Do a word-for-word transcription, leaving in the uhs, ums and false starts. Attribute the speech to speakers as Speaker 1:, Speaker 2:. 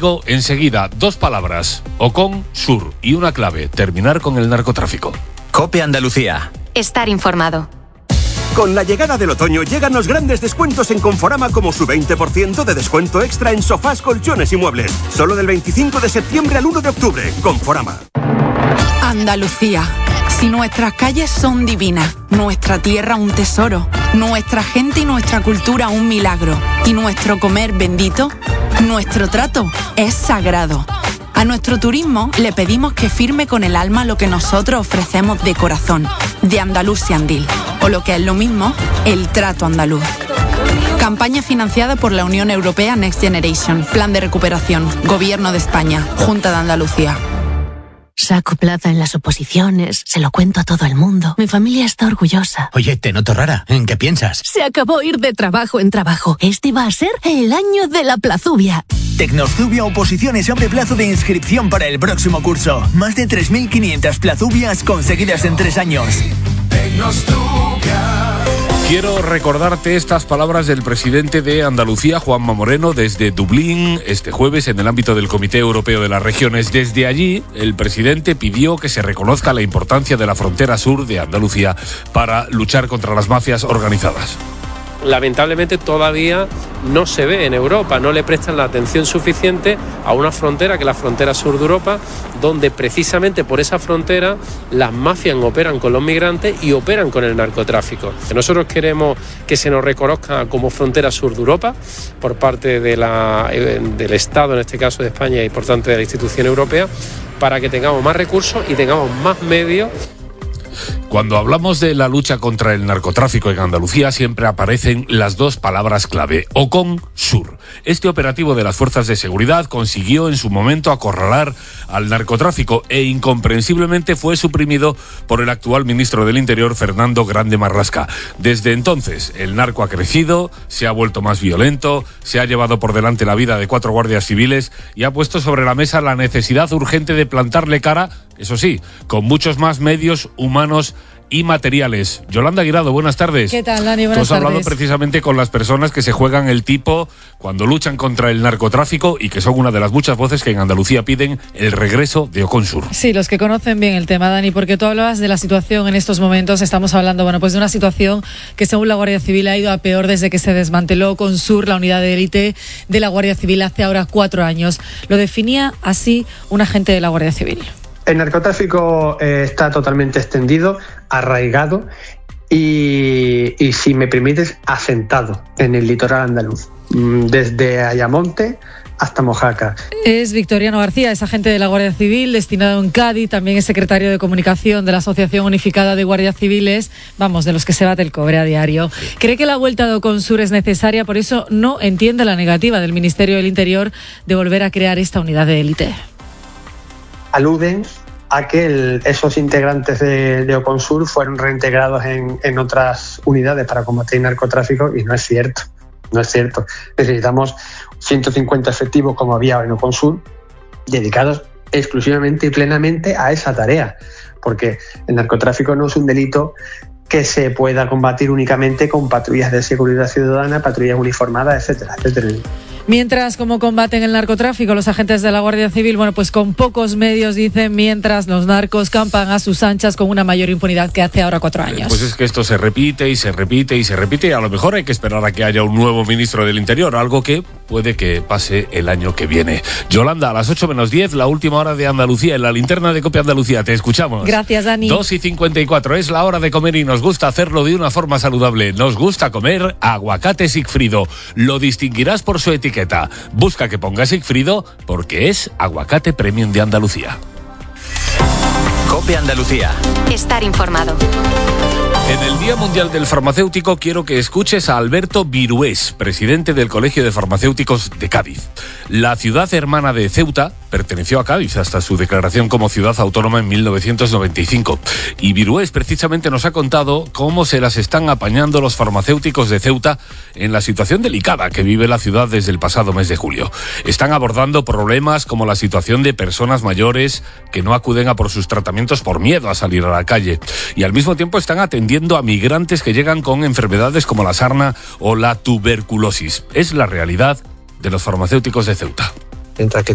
Speaker 1: digo enseguida dos palabras, Ocon, Sur y una clave, terminar con el narcotráfico.
Speaker 2: COPE Andalucía.
Speaker 3: Estar informado.
Speaker 4: Con la llegada del otoño llegan los grandes descuentos en Conforama, como su veinte por ciento de descuento extra en sofás, colchones y muebles. Solo del veinticinco de septiembre al uno de octubre. Conforama.
Speaker 5: Andalucía. Si nuestras calles son divinas, nuestra tierra un tesoro, nuestra gente y nuestra cultura un milagro, y nuestro comer bendito, nuestro trato es sagrado. A nuestro turismo le pedimos que firme con el alma lo que nosotros ofrecemos de corazón, de Andalusian Deal, o lo que es lo mismo, el trato andaluz. Campaña financiada por la Unión Europea Next Generation, Plan de Recuperación, Gobierno de España, Junta de Andalucía.
Speaker 6: Saco plaza en las oposiciones, se lo cuento a todo el mundo. Mi familia está orgullosa.
Speaker 7: Oye, te noto rara. ¿En qué piensas?
Speaker 6: Se acabó ir de trabajo en trabajo. Este va a ser el año de la plazubia.
Speaker 8: Tecnozubia Oposiciones abre plazo de inscripción para el próximo curso. Más de tres mil quinientas plazubias conseguidas en tres años.
Speaker 1: Tecnozubia. Quiero recordarte estas palabras del presidente de Andalucía, Juanma Moreno, desde Dublín, este jueves, en el ámbito del Comité Europeo de las Regiones. Desde allí, el presidente pidió que se reconozca la importancia de la frontera sur de Andalucía para luchar contra las mafias organizadas.
Speaker 9: Lamentablemente todavía no se ve en Europa, no le prestan la atención suficiente a una frontera que es la frontera sur de Europa, donde precisamente por esa frontera las mafias operan con los migrantes y operan con el narcotráfico. Nosotros queremos que se nos reconozca como frontera sur de Europa por parte de la, del Estado, en este caso de España, y por tanto de la institución europea, para que tengamos más recursos y tengamos más medios.
Speaker 1: Cuando hablamos de la lucha contra el narcotráfico en Andalucía siempre aparecen las dos palabras clave, Ocon, Sur. Este operativo de las fuerzas de seguridad consiguió en su momento acorralar al narcotráfico e incomprensiblemente fue suprimido por el actual ministro del Interior, Fernando Grande Marlasca. Desde entonces el narco ha crecido, se ha vuelto más violento, se ha llevado por delante la vida de cuatro guardias civiles y ha puesto sobre la mesa la necesidad urgente de plantarle cara, eso sí, con muchos más medios humanos y materiales. Yolanda Guirado, buenas tardes.
Speaker 10: ¿Qué tal, Dani? Buenas tardes.
Speaker 1: Tú has hablado precisamente con las personas que se juegan el tipo cuando luchan contra el narcotráfico y que son una de las muchas voces que en Andalucía piden el regreso de Ocon Sur.
Speaker 10: Sí, los que conocen bien el tema, Dani, porque tú hablabas de la situación en estos momentos. Estamos hablando, bueno, pues de una situación que según la Guardia Civil ha ido a peor desde que se desmanteló Ocon Sur, la unidad de élite de la Guardia Civil, hace ahora cuatro años. Lo definía así un agente de la Guardia Civil.
Speaker 11: El narcotráfico eh, está totalmente extendido, arraigado y, y, si me permites, asentado en el litoral andaluz, desde Ayamonte hasta Mojácar.
Speaker 10: Es Victoriano García, es agente de la Guardia Civil, destinado en Cádiz, también es secretario de Comunicación de la Asociación Unificada de Guardias Civiles, vamos, de los que se bate el cobre a diario. Cree que la vuelta de Ocon Sur es necesaria, por eso no entiende la negativa del Ministerio del Interior de volver a crear esta unidad de élite.
Speaker 11: Aluden a que el, esos integrantes de, de Ocon Sur fueron reintegrados en, en otras unidades para combatir el narcotráfico y no es cierto, no es cierto. Necesitamos ciento cincuenta efectivos como había en Ocon Sur dedicados exclusivamente y plenamente a esa tarea, porque el narcotráfico no es un delito que se pueda combatir únicamente con patrullas de seguridad ciudadana, patrullas uniformadas, etcétera, etcétera.
Speaker 10: Mientras, ¿cómo combaten el narcotráfico los agentes de la Guardia Civil? Bueno, pues con pocos medios, dicen, mientras los narcos campan a sus anchas con una mayor impunidad que hace ahora cuatro años.
Speaker 1: Pues es que esto se repite y se repite y se repite y a lo mejor hay que esperar a que haya un nuevo ministro del Interior, algo que puede que pase el año que viene. Yolanda, a las ocho menos diez, la última hora de Andalucía, en la linterna de COPE Andalucía. Te escuchamos.
Speaker 10: Gracias, Dani.
Speaker 1: dos y cincuenta y cuatro, es la hora de comer y nos gusta hacerlo de una forma saludable. Nos gusta comer aguacate Sigfrido. Lo distinguirás por su etiqueta. Busca que ponga Sigfrido porque es aguacate premium de Andalucía.
Speaker 2: COPE Andalucía.
Speaker 3: Estar informado.
Speaker 1: En el Día Mundial del Farmacéutico quiero que escuches a Alberto Virués, presidente del Colegio de Farmacéuticos de Cádiz. La ciudad hermana de Ceuta perteneció a Cádiz hasta su declaración como ciudad autónoma en mil novecientos noventa y cinco. Y Virués precisamente nos ha contado cómo se las están apañando los farmacéuticos de Ceuta en la situación delicada que vive la ciudad desde el pasado mes de julio. Están abordando problemas como la situación de personas mayores que no acuden a por sus tratamientos por miedo a salir a la calle. Y al mismo tiempo están atendiendo a migrantes que llegan con enfermedades como la sarna o la tuberculosis. Es la realidad de los farmacéuticos de Ceuta.
Speaker 12: Mientras que